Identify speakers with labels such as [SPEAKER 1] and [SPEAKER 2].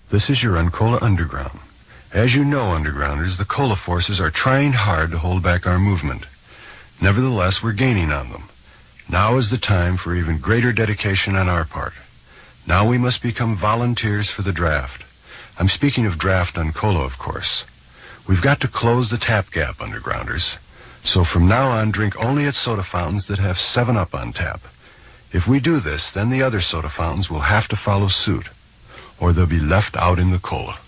[SPEAKER 1] This is your Uncola Underground. As you know, Undergrounders, the cola forces are trying hard to hold back our movement. Nevertheless, we're gaining on them. Now is the time for even greater dedication on our part. Now we must become volunteers for the draft. I'm speaking of draft Uncola, of course. We've got to close the tap gap, Undergrounders. So from now on, drink only at soda fountains that have 7-Up on tap. If we do this, then the other soda fountains will have to follow suit, or they'll be left out in the cola.